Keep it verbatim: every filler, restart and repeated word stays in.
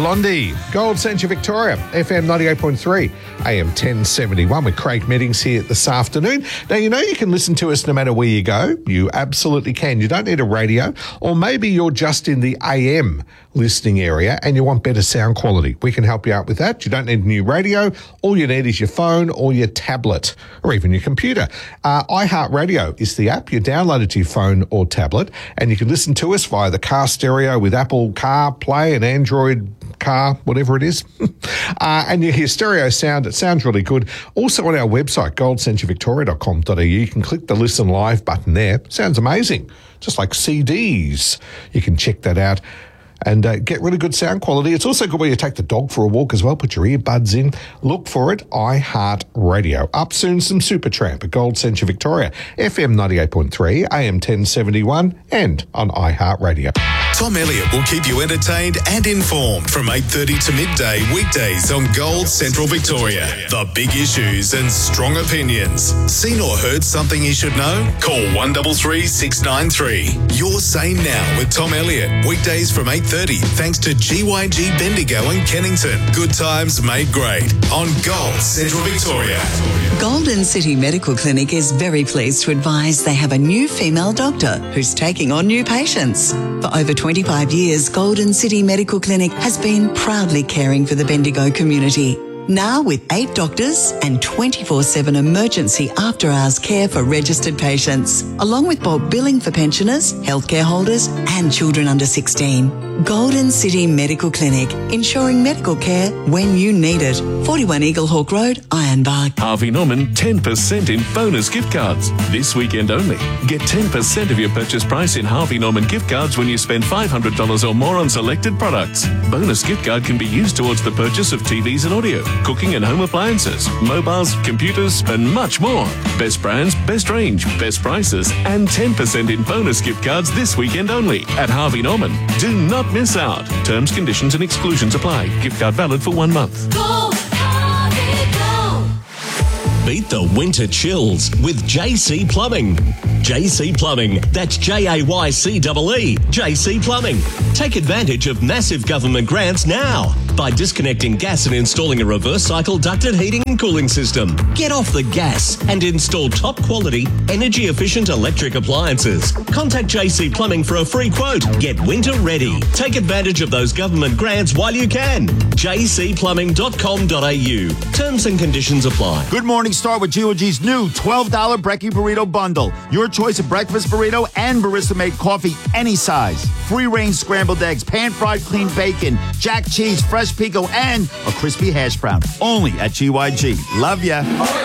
Blondie, Gold Centre Victoria, F M ninety-eight point three, A M ten seventy-one with Craig Meddings here this afternoon. Now, you know you can listen to us no matter where you go. You absolutely can. You don't need a radio, or maybe you're just in the A M listening area and you want better sound quality. We can help you out with that. You don't need a new radio. All you need is your phone or your tablet or even your computer. Uh, iHeartRadio is the app. You download it to your phone or tablet and you can listen to us via the car stereo with Apple CarPlay and Android car, whatever it is. uh, and you hear stereo sound. It sounds really good. Also on our website, gold centre victoria dot com dot a u, you can click the Listen Live button there. Sounds amazing. Just like C Ds. You can check that out and uh, get really good sound quality. It's also good where you take the dog for a walk as well. Put your earbuds in. Look for it, iHeartRadio. Up soon, some Supertramp at Gold Centre Victoria, F M ninety-eight point three, A M ten seventy-one, and on iHeartRadio. Tom Elliott will keep you entertained and informed from eight thirty to midday weekdays on Gold Central Victoria. The big issues and strong opinions. Seen or heard something you should know? Call one three three, six nine three. Your Say Now with Tom Elliott. Weekdays from eight thirty thanks to G Y G Bendigo and Kennington. Good times made great on Gold Central Victoria. Golden City Medical Clinic is very pleased to advise they have a new female doctor who's taking on new patients. For over twenty-five years, Golden City Medical Clinic has been proudly caring for the Bendigo community. Now with eight doctors and twenty-four seven emergency after-hours care for registered patients, along with bulk billing for pensioners, healthcare holders and children under sixteen. Golden City Medical Clinic, ensuring medical care when you need it. forty-one Eagle Hawk Road, Ironbark. Harvey Norman, ten percent in bonus gift cards. This weekend only. Get ten percent of your purchase price in Harvey Norman gift cards when you spend five hundred dollars or more on selected products. Bonus gift card can be used towards the purchase of T Vs and audio, cooking and home appliances, mobiles, computers, and much more. Best brands, best range, best prices, and ten percent in bonus gift cards this weekend only at Harvey Norman. Do not miss out. Terms, conditions, and exclusions apply. Gift card valid for one month. Go, Harvey, go. Beat the winter chills with J C Plumbing. J C Plumbing, that's J A Y C E E, J C Plumbing. Take advantage of massive government grants now by disconnecting gas and installing a reverse cycle ducted heating and cooling system. Get off the gas and install top quality, energy efficient electric appliances. Contact J C Plumbing for a free quote. Get winter ready. Take advantage of those government grants while you can. j c plumbing dot com dot a u. Terms and conditions apply. Good morning, start with G O G's new twelve dollars Brekkie Burrito Bundle. Your choice of breakfast burrito and barista-made coffee, any size. Free-range scrambled eggs, pan-fried clean bacon, jack cheese, fresh pico, and a crispy hash brown. Only at G Y G. Love ya.